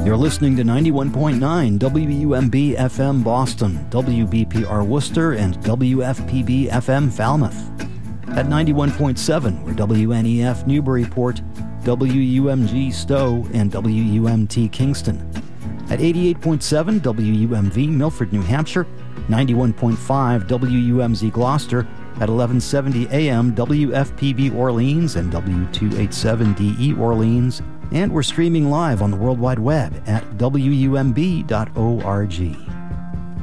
You're listening to 91.9 WUMB FM Boston, WBPR Worcester, and WFPB FM Falmouth. At 91.7, we're WNEF Newburyport, WUMG Stowe, and WUMT Kingston. At 88.7, WUMV Milford, New Hampshire, 91.5 WUMZ Gloucester, at 1170 AM WFPB Orleans and W287DE Orleans, and we're streaming live on the World Wide Web at WUMB.org.